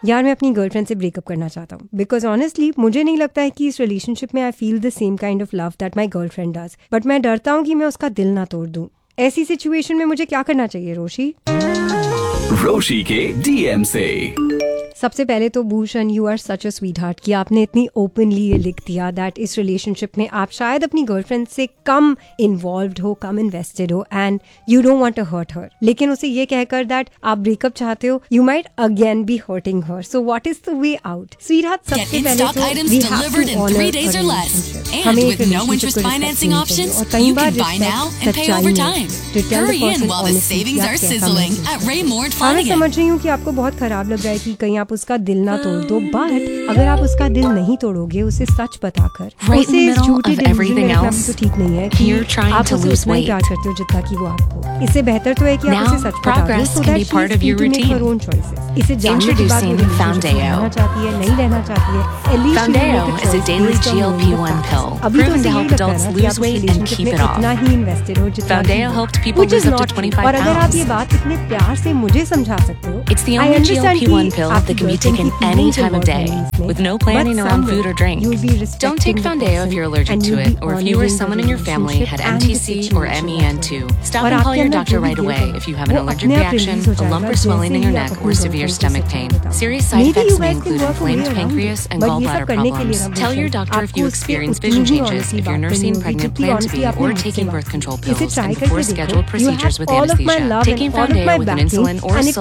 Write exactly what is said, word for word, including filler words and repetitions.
यार मैं अपनी गर्लफ्रेंड से ब्रेकअप करना चाहता हूँ, बिकॉज ऑनेस्टली मुझे नहीं लगता है कि इस रिलेशनशिप में I feel the same kind of love that my girlfriend does, but मैं डरता हूँ कि मैं उसका दिल ना तोड़ दूँ। ऐसी सिचुएशन में मुझे क्या करना चाहिए रोशी? रोशी के डीएम से। सबसे पहले तो Bhushan, you are such a sweet heart कि आपने इतनी ओपनली ये लिख दिया दैट इस रिलेशनशिप में आप शायद अपनी गर्लफ्रेंड से कम इन्वॉल्व्ड हो, कम इन्वेस्टेड हो and you don't want to hurt हर, लेकिन उसे ये कहकर दैट आप ब्रेकअप चाहते हो, you might again B hurting her. So what is the way out? Sweet heart, सबसे पहले तो we have to honour a relationship. हमें एक रिलेशनशिप को रिस्पेक्ट करनी चाहिए और कई बार रिस्पेक्ट सच्चाई में to tell the person honestly क्या कैसा महसूस। हाँ, मैं समझ रही हूँ कि आपको बहुत खराब लग रहा है कि कहीं आप उसका दिल ना तोड़ दो, बट अगर आप उसका दिल नहीं तोड़ोगे, उसे सच बताकर Right उसे इस झूठे डिसीजन में रखना भी else, तो ठीक नहीं है कि you're trying आप to उसे lose उतना ही weight. प्यार करते हो जितना कि वो आपको। इससे बेहतर तो है कि आप Now, उसे सच बता दो progress so can that be she part is of free your to make her routine. own choices. इसे जानने के बाद वो Introducing relationship में Foundeo. रहना चाहती है, नहीं रहना चाहती है, at least she will Foundeo make a is a choice daily based on G L P knowing the one facts. pill अभी तो proven उसे to यही help लगता है adults ना कि lose आप उस weight and relationship keep में it off. इतना ही invested हो जितना कि Foundeo वो। helped people Which is lose up to not twenty-five और अगर आप ये pounds. बात इतने प्यार से मुझे समझा सकते हो, It's the I only G L understand P one कि pill आपकी that can be girlfriend taken की any feelings time of involved day हैं इसमें, with no but planning around food or drink. you'll be Don't respecting take the Foundeo person if you're allergic and to you'll it, be or if you or honoring the someone in your family had relationship M T and C the or situation M E N two. Stop और and call आपके your अंदर doctor जो भी right guilt away है, if you have an वो allergic अपने आप reaction, release हो a lump जाएगा or swelling in जैसे your ही आप neck, अपनी or severe girlfriend को stomach सच्चाई pain. बताओ। Serious side Maybe effects you may guys can include work a way inflamed around pancreas it, and but ये सब gallbladder करने के लिए problems. ना Tell your Bhushan, doctor if आपको you उससे experience उतनी vision he changes, honestly if you're बात nursing, करनी होगी pregnant, जितनी plan to honestly be, आपने or मुझसे taking बात birth की। control इसे pills, try and करके before देखो। scheduled You procedures have with all of my anesthesia. love Taking and all of my Foundeo with an backing insulin or and if